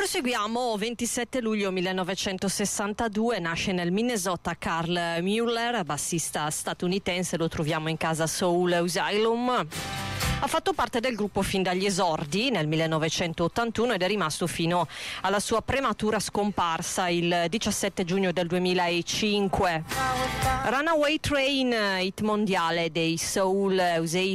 Proseguiamo. 27 luglio 1962 nasce nel Minnesota Carl Mueller, bassista statunitense, lo troviamo in casa Soul Asylum. Ha fatto parte del gruppo fin dagli esordi nel 1981 ed è rimasto fino alla sua prematura scomparsa il 17 giugno del 2005. Runaway Train, hit mondiale dei Soul Asylum.